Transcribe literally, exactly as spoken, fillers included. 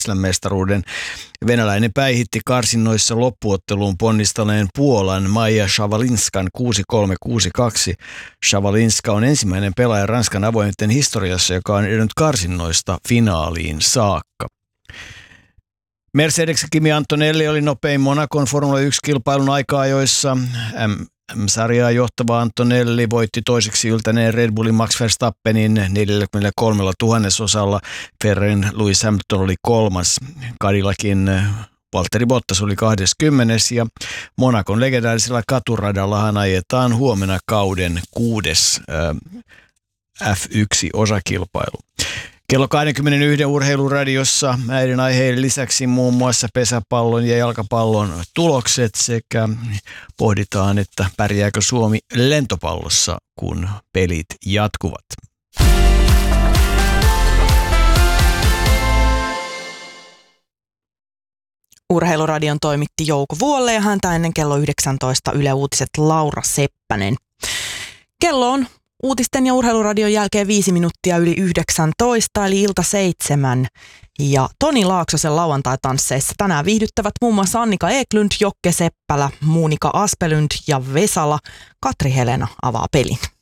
mestaruuden. Venäläinen päihitti karsinnoissa loppuotteluun ponnistaneen Puolan Maija Szawalinskan kuusi kolme kuusi kaksi. Szawalинska on ensimmäinen pelaaja Ranskan avointen historiassa, joka on edennyt karsinnoista finaaliin saakka. Mercedes Kimi Antonelli oli nopein Monacon Formula yksi-kilpailun aika-ajoissa. M-sarjaa johtava Antonelli voitti toiseksi yltäneen Red Bullin Max Verstappenin neljäkymmentäkolme tuhannesosalla. Ferrarin Lewis Hamilton oli kolmas. Cadillacin Valtteri Bottas oli kahdeskymmenes ja Monacon legendaarisella katuradallahan ajetaan huomenna kauden kuudes äh, F yksi -osakilpailu. Kello kaksikymmentäyksi Urheiluradiossa näiden aiheiden lisäksi muun muassa pesäpallon ja jalkapallon tulokset sekä pohditaan, että pärjääkö Suomi lentopallossa, kun pelit jatkuvat. Urheiluradion toimitti Jouko Vuolle ja häntä ennen kello yhdeksäntoista Yle Uutiset Laura Seppänen. Kello on uutisten ja urheiluradion jälkeen viisi minuuttia yli yhdeksäntoista, eli ilta seitsemän. Ja Toni Laaksosen lauantai-tansseissa tänään viihdyttävät muun muassa Annika Eklund, Jokke Seppälä, Muunika Aspelund ja Vesala. Katri Helena avaa pelin.